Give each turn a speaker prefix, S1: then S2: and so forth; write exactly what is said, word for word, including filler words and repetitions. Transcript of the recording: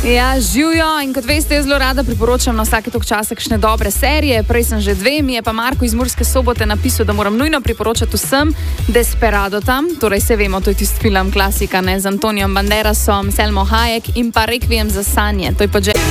S1: Ja, živijo in kot veste, jaz zelo rada priporočam na vsake tok časa kakšne dobre serije. Prej sem že dve, mi je pa Marko iz Murske Sobote napisal, da moram nujno priporočati vsem Desperado tam. Torej se vemo, to je tisti film klasika, ne, z Antonijom Banderasom, Selmo Hayek in pa Requiem za sanje. To je pa že...